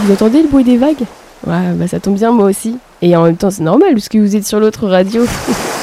Vous entendez le bruit des vagues ? Ouais, bah ça tombe bien, moi aussi. Et en même temps, c'est normal, puisque vous êtes sur l'autre radio.